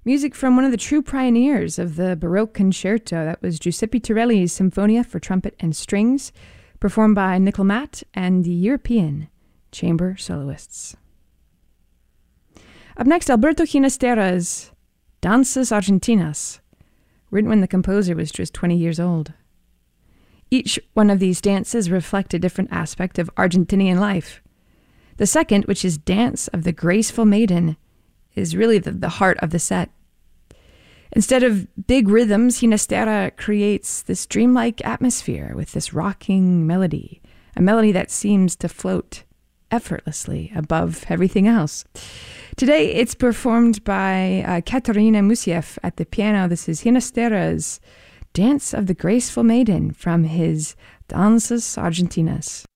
Music from one of the true pioneers of the Baroque concerto. That was Giuseppe Torelli's Symphonia for trumpet and strings, performed by Nickel Matt and the European Chamber Soloists. Up next, Alberto Ginastera's Danzas Argentinas, written when the composer was just 20 years old. Each one of these dances reflect a different aspect of Argentinian life. The second, which is Dance of the Graceful Maiden, is really the heart of the set. Instead of big rhythms, Ginastera creates this dreamlike atmosphere with this rocking melody, a melody that seems to float effortlessly above everything else. Today, it's performed by Katerina Musiev at the piano. This is Ginastera's Dance of the Graceful Maiden from his Danzas Argentinas.